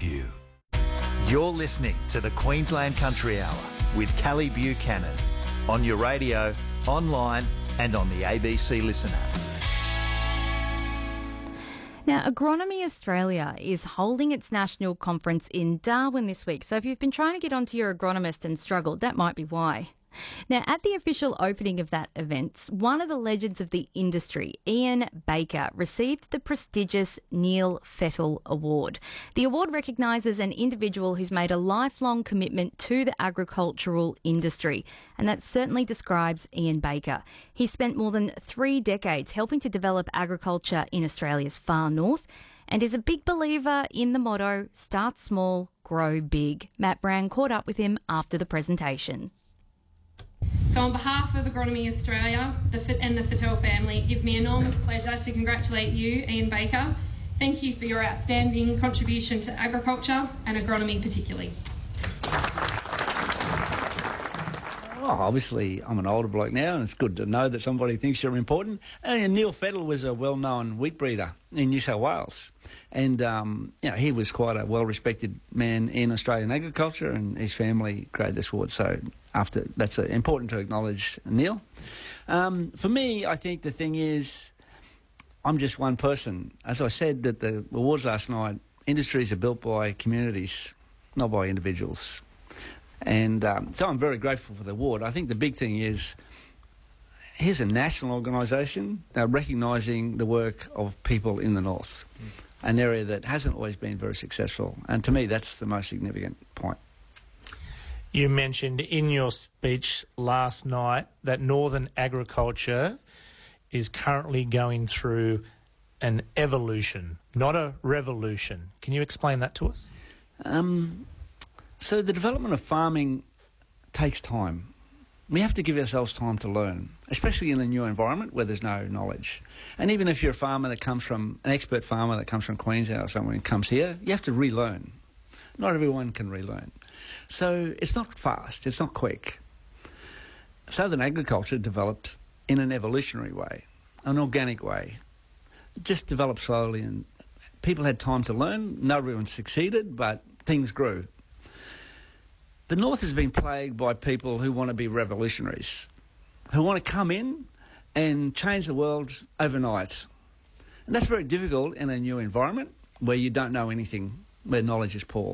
review. You're listening to the Queensland Country Hour with Callie Buchanan on your radio, online and on the ABC Listen app. Now, Agronomy Australia is holding its national conference in Darwin this week. So if you've been trying to get onto your agronomist and struggled, that might be why. Now, at the official opening of that event, one of the legends of the industry, Ian Baker, received the prestigious Neil Fettel Award. The award recognises an individual who's made a lifelong commitment to the agricultural industry, and that certainly describes Ian Baker. He spent more than 3 decades helping to develop agriculture in Australia's far north and is a big believer in the motto, start small, grow big. Matt Brown caught up with him after the presentation. So on behalf of Agronomy Australia and the Fettel family, it gives me enormous pleasure to congratulate you, Ian Baker. Thank you for your outstanding contribution to agriculture and agronomy particularly. Oh, obviously, I'm an older bloke now, and it's good to know that somebody thinks you're important. And Neil Fettel was a well-known wheat breeder in New South Wales. And, he was quite a well-respected man in Australian agriculture, and his family created this award. So that's important to acknowledge Neil. For me, I think the thing is, I'm just one person. As I said at the awards last night, industries are built by communities, not by individuals. And so I'm very grateful for the award. I think the big thing is, here's a national organisation recognising the work of people in the north, an area that hasn't always been very successful. And to me, that's the most significant point. You mentioned in your speech last night that northern agriculture is currently going through an evolution, not a revolution. Can you explain that to us? So the development of farming takes time. We have to give ourselves time to learn, especially in a new environment where there's no knowledge. And even if you're a farmer that comes from, an expert farmer that comes from Queensland or somewhere and comes here, you have to relearn. Not everyone can relearn. So it's not fast, it's not quick. Southern agriculture developed in an evolutionary way, an organic way. It just developed slowly, and people had time to learn. Not everyone succeeded, but things grew. The north has been plagued by people who want to be revolutionaries, who want to come in and change the world overnight. And that's very difficult in a new environment where you don't know anything, where knowledge is poor.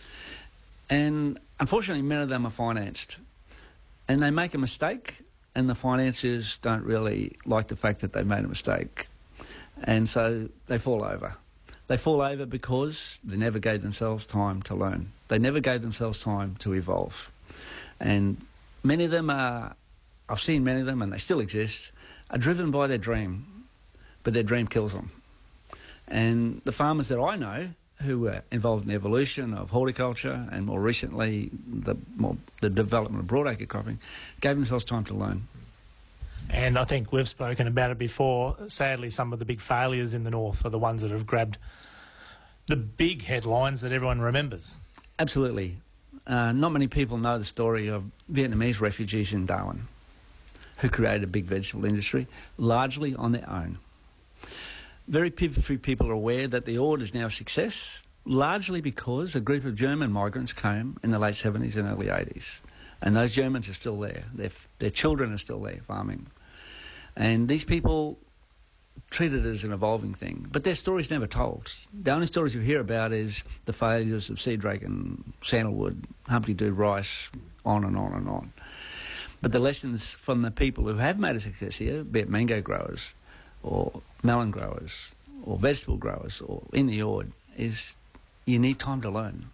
And unfortunately, many of them are financed. And they make a mistake, and the financiers don't really like the fact that they made a mistake. And so they fall over. They fall over because they never gave themselves time to learn. They never gave themselves time to evolve. And many of them are, I've seen many of them, and they still exist, are driven by their dream, but their dream kills them. And the farmers that I know who were involved in the evolution of horticulture and more recently the development of broadacre cropping gave themselves time to learn. And I think we've spoken about it before. Sadly, some of the big failures in the north are the ones that have grabbed the big headlines that everyone remembers. Absolutely. Not many people know the story of Vietnamese refugees in Darwin who created a big vegetable industry, largely on their own. Very few people are aware that the award is now a success, largely because a group of German migrants came in the late 70s and early 80s. And those Germans are still there. Their children are still there farming. And these people treat it as an evolving thing. But their story's never told. The only stories you hear about is the failures of Sea Dragon, Sandalwood, Humpty Doo rice, on and on and on. But the lessons from the people who have made a success here, be it mango growers or melon growers or vegetable growers or in the orchard, is you need time to learn.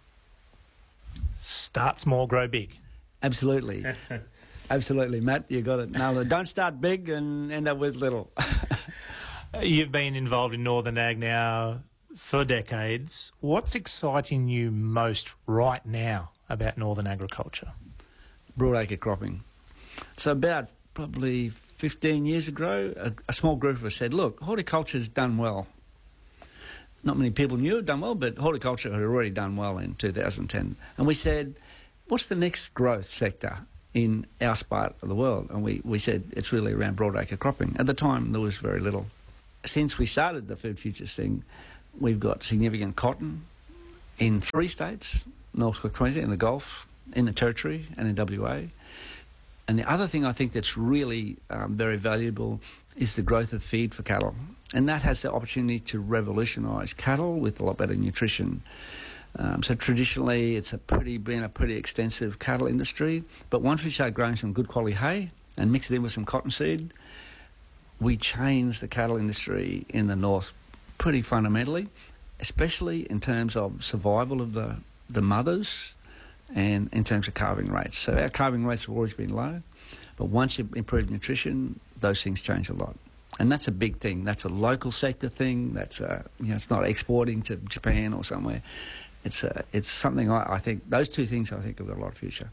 Start small, grow big. Absolutely. Absolutely, Matt, you got it. No, don't start big and end up with little. You've been involved in Northern Ag now for decades. What's exciting you most right now about Northern agriculture? Broadacre cropping. So about probably 15 years ago, a small group of us said, look, horticulture's done well. Not many people knew it had done well, but horticulture had already done well in 2010. And we said, what's the next growth sector in our part of the world? And we said it's really around broadacre cropping. At the time, there was very little. Since we started the Food Futures thing, we've got significant cotton in 3 states, North Queensland, in the Gulf, in the Territory and in WA. And the other thing I think that's really very valuable is the growth of feed for cattle. And that has the opportunity to revolutionise cattle with a lot better nutrition. So traditionally it's been a pretty extensive cattle industry, but once we start growing some good quality hay and mix it in with some cottonseed, we changed the cattle industry in the north pretty fundamentally, especially in terms of survival of the mothers and in terms of calving rates. So our calving rates have always been low, but once you improve nutrition, those things change a lot. And that's a big thing. That's a local sector thing. That's it's not exporting to Japan or somewhere. It's something I think, those two things I think have got a lot of future.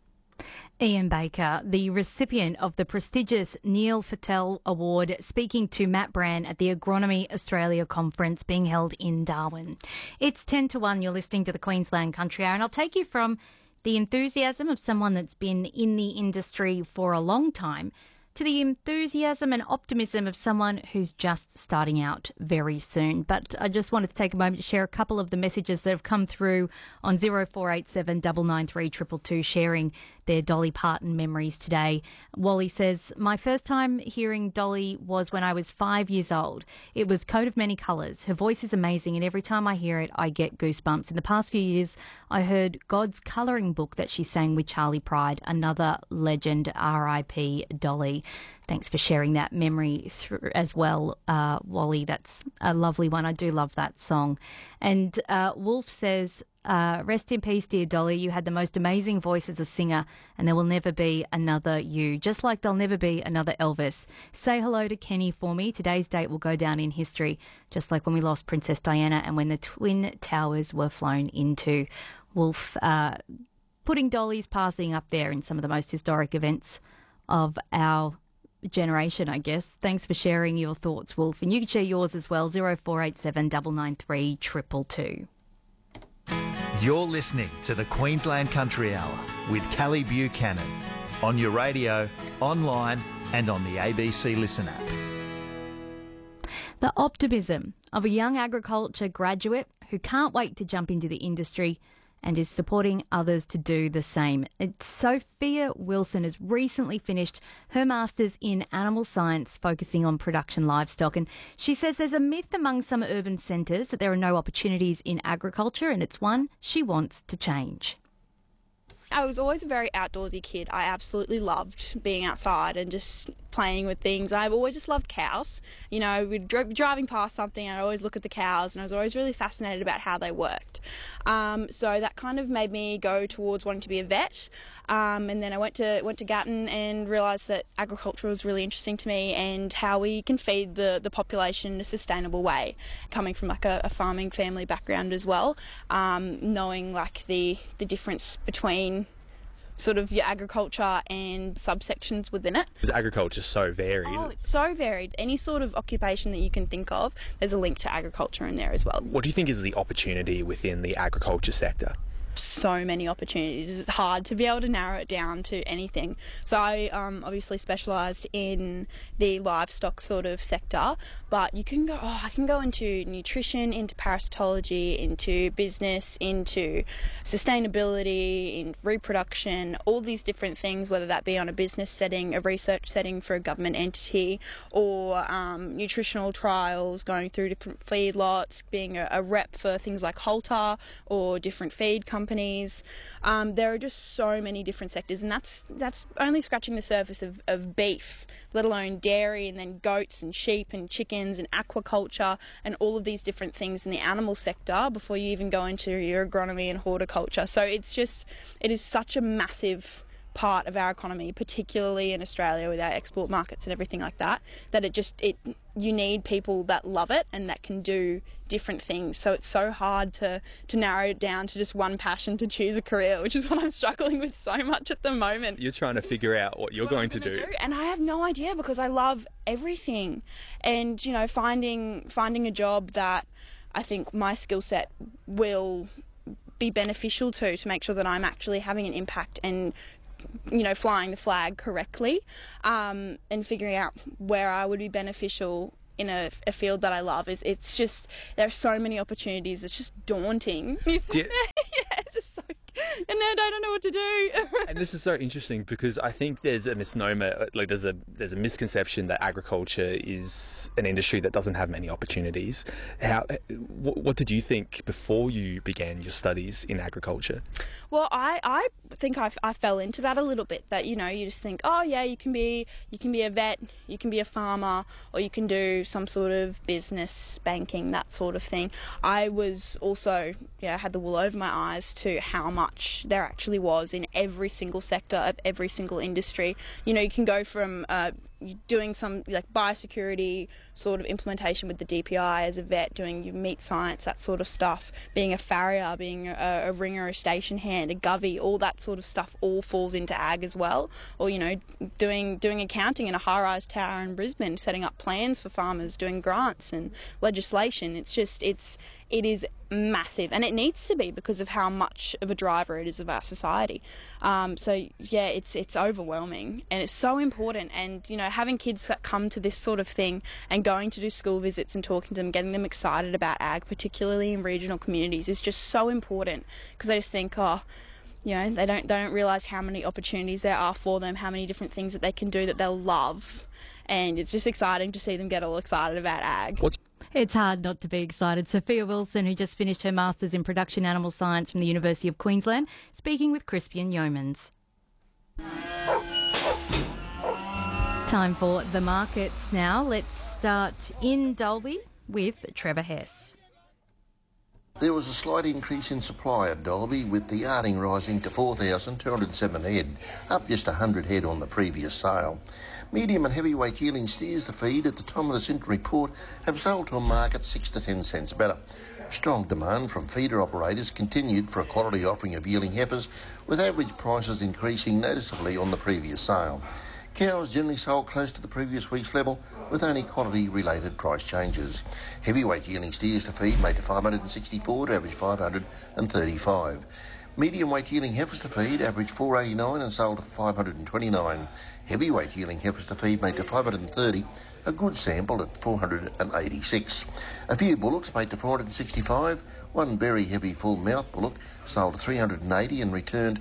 Ian Baker, the recipient of the prestigious Neil Patel Award, speaking to Matt Brand at the Agronomy Australia Conference being held in Darwin. It's 10 to 1. You're listening to the Queensland Country Hour, and I'll take you from the enthusiasm of someone that's been in the industry for a long time to the enthusiasm and optimism of someone who's just starting out very soon. But I just wanted to take a moment to share a couple of the messages that have come through on 0487 993 222, sharing their Dolly Parton memories today. Wally says, my first time hearing Dolly was when I was 5 years old. It was Coat of Many Colours. Her voice is amazing, and every time I hear it, I get goosebumps. In the past few years, I heard God's Colouring Book that she sang with Charlie Pride. Another legend, R.I.P. Dolly. Thanks for sharing that memory as well, Wally. That's a lovely one. I do love that song. And Wolf says, rest in peace, dear Dolly. You had the most amazing voice as a singer, and there will never be another you, just like there'll never be another Elvis. Say hello to Kenny for me. Today's date will go down in history, just like when we lost Princess Diana and when the Twin Towers were flown into. Wolf putting Dolly's passing up there in some of the most historic events of our generation, I guess. Thanks for sharing your thoughts, Wolf. And you can share yours as well, 0487 993 222. You're listening to the Queensland Country Hour with Callie Buchanan on your radio, online and on the ABC Listen app. The optimism of a young agriculture graduate who can't wait to jump into the industry and is supporting others to do the same. Sophia Wilson has recently finished her Masters in Animal Science, focusing on production livestock. And she says there's a myth among some urban centres that there are no opportunities in agriculture, and it's one she wants to change. I was always a very outdoorsy kid. I absolutely loved being outside and just playing with things. I've always just loved cows. You know, we'd be driving past something and I'd always look at the cows, and I was always really fascinated about how they worked. So that kind of made me go towards wanting to be a vet. And then I went to Gatton and realised that agriculture was really interesting to me, and how we can feed the population in a sustainable way. Coming from like a farming family background as well, knowing like the difference between sort of your agriculture and subsections within it. Because agriculture's so varied. Oh, it's so varied. Any sort of occupation that you can think of, there's a link to agriculture in there as well. What do you think is the opportunity within the agriculture sector? So many opportunities. It's hard to be able to narrow it down to anything. So I obviously specialised in the livestock sort of sector, but I can go into nutrition, into parasitology, into business, into sustainability, in reproduction, all these different things, whether that be on a business setting, a research setting for a government entity, or nutritional trials, going through different feedlots, being a rep for things like Halter or different feed companies. There are just so many different sectors, and that's only scratching the surface of beef, let alone dairy, and then goats and sheep and chickens and aquaculture and all of these different things in the animal sector before you even go into your agronomy and horticulture. So it is such a massive part of our economy, particularly in Australia with our export markets and everything like that, that you need people that love it and that can do different things. So it's so hard to narrow it down to just one passion to choose a career, which is what I'm struggling with so much at the moment. You're trying to figure out what you're going to do. And I have no idea, because I love everything. And, you know, finding a job that I think my skill set will be beneficial to make sure that I'm actually having an impact and, you know, flying the flag correctly, and figuring out where I would be beneficial in a field that I love. It's just, there are so many opportunities. It's just daunting. Yeah, it's just so, and then I don't know what to do. And this is so interesting because I think there's a misnomer, like there's a misconception that agriculture is an industry that doesn't have many opportunities. What did you think before you began your studies in agriculture? Well, I think I fell into that a little bit, that, you know, you just think, oh yeah, you can be a vet, you can be a farmer, or you can do some sort of business, banking, that sort of thing. I was also, had the wool over my eyes to how much there actually was in every single sector of every single industry. You know, you can go from doing some like biosecurity sort of implementation with the DPI as a vet, doing your meat science, that sort of stuff, being a farrier, being a ringer, a station hand, a govey, all that sort of stuff all falls into ag as well. Or, you know, doing accounting in a high-rise tower in Brisbane, setting up plans for farmers, doing grants and legislation. It is massive, and it needs to be because of how much of a driver it is of our society. It's overwhelming, and it's so important. And, you know, having kids that come to this sort of thing and going to do school visits and talking to them, getting them excited about ag, particularly in regional communities, is just so important, because they just think, they don't realise how many opportunities there are for them, how many different things that they can do that they'll love, and it's just exciting to see them get all excited about ag. It's hard not to be excited. Sophia Wilson, who just finished her Masters in Production Animal Science from the University of Queensland, speaking with Crispian Yeomans. Time for the markets now. Let's start in Dalby with Trevor Hess. There was a slight increase in supply at Dalby, with the yarding rising to 4,207 head, up just 100 head on the previous sale. Medium and heavyweight yearling steers to feed at the time of this interim report have sold to a market 6 to 10 cents better. Strong demand from feeder operators continued for a quality offering of yearling heifers, with average prices increasing noticeably on the previous sale. Cows generally sold close to the previous week's level, with only quality-related price changes. Heavyweight yearling steers to feed made to 564 to average 535. Medium-weight yearling heifers to feed averaged 489 and sold to 529. Heavyweight yearling heifers to feed made to 530, a good sample at 486. A few bullocks made to 465. One very heavy full mouth bullock sold to 380 and returned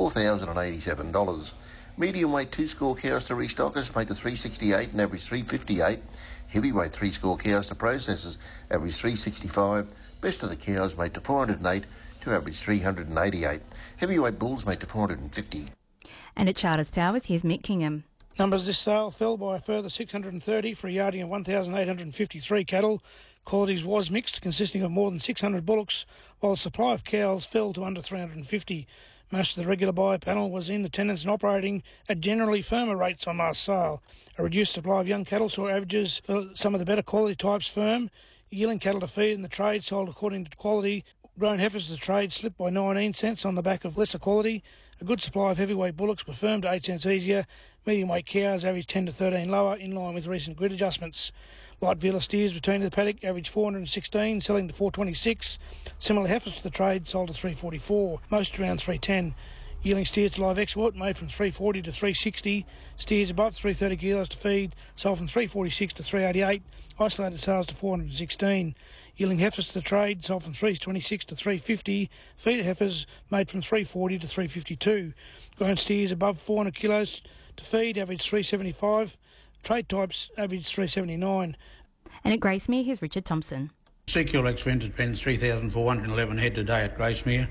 $4,087. Medium-weight two-score cows to restockers made to 368 and averaged 358. Heavyweight three-score cows to processors averaged 365. Best of the cows made to 408 to average 388. Heavyweight bulls made to 450. And at Charters Towers, here's Mick Kingham. Numbers this sale fell by a further 630 for a yarding of 1,853 cattle. Qualities was mixed, consisting of more than 600 bullocks, while the supply of cows fell to under 350. Most of the regular buyer panel was in attendance and operating at generally firmer rates on last sale. A reduced supply of young cattle saw averages for some of the better quality types firm. Yearling cattle to feed in the trade sold according to quality. Grown heifers to the trade slipped by 19 cents on the back of lesser quality. A good supply of heavyweight bullocks were firm to 8 cents easier. Medium-weight cows averaged 10 to 13 lower, in line with recent grid adjustments. Light veal steers returned to the paddock, averaged 416, selling to 426. Similar heifers to the trade sold to 344, most around 310. Yearling steers to live export made from 340 to 360. Steers above 330 kilos to feed sold from 346 to 388. Isolated sales to 416. Yearling heifers to the trade sold from 326 to 350. Feeder heifers made from 340 to 352. Grown steers above 400 kilos to feed averaged 375. Trade types averaged 379. And at Gracemere, here's Richard Thompson. CQLX vintage pens 3,411 head today at Gracemere,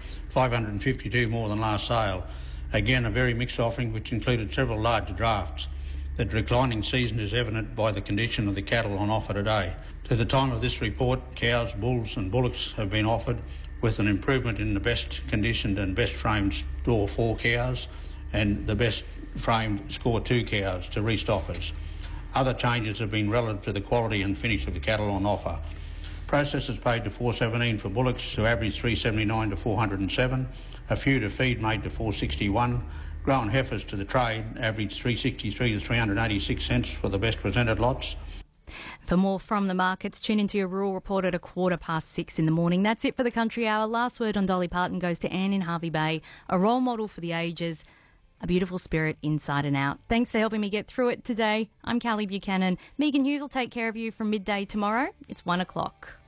552 more than last sale. Again, a very mixed offering which included several large drafts. The declining season is evident by the condition of the cattle on offer today. To the time of this report, cows, bulls and bullocks have been offered, with an improvement in the best conditioned and best framed Score 4 cows and the best framed Score 2 cows to restockers. Other changes have been relative to the quality and finish of the cattle on offer. Processors paid to 417 for bullocks to average 379 to 407. A few to feed made to 461. Grown heifers to the trade averaged 363 to 386 cents for the best presented lots. For more from the markets, tune into your Rural Report at 6:15 in the morning. That's it for the Country Hour. Last word on Dolly Parton goes to Anne in Hervey Bay, a role model for the ages. a beautiful spirit inside and out. Thanks for helping me get through it today. I'm Callie Buchanan. Megan Hughes will take care of you from midday tomorrow. It's 1 o'clock.